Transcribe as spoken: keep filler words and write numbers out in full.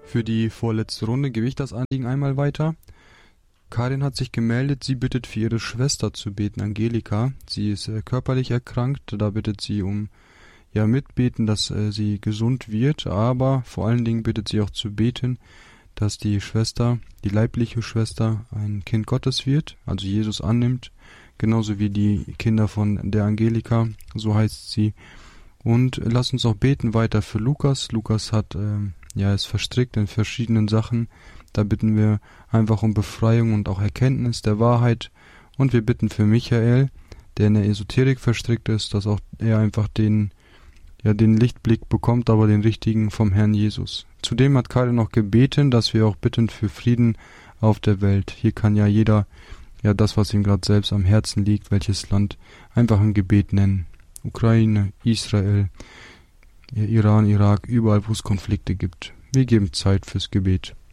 Für die vorletzte Runde gebe ich das Anliegen einmal weiter. Karin hat sich gemeldet, sie bittet für ihre Schwester zu beten, Angelika. Sie ist äh, körperlich erkrankt, da bittet sie um ja mitbeten, dass äh, sie gesund wird, aber vor allen Dingen bittet sie auch zu beten, dass die Schwester, die leibliche Schwester, ein Kind Gottes wird, also Jesus annimmt, genauso wie die Kinder von der Angelika, so heißt sie. Und lass uns auch beten weiter für Lukas. Lukas hat, äh, ja, ist verstrickt in verschiedenen Sachen. Da bitten wir einfach um Befreiung und auch Erkenntnis der Wahrheit. Und wir bitten für Michael, der in der Esoterik verstrickt ist, dass auch er einfach den, ja, den Lichtblick bekommt, aber den richtigen vom Herrn Jesus. Zudem hat Karin noch gebeten, dass wir auch bitten für Frieden auf der Welt. Hier kann ja jeder, ja, das, was ihm gerade selbst am Herzen liegt, welches Land, einfach ein Gebet nennen. Ukraine, Israel, Iran, Irak, überall, wo es Konflikte gibt. Wir geben Zeit fürs Gebet.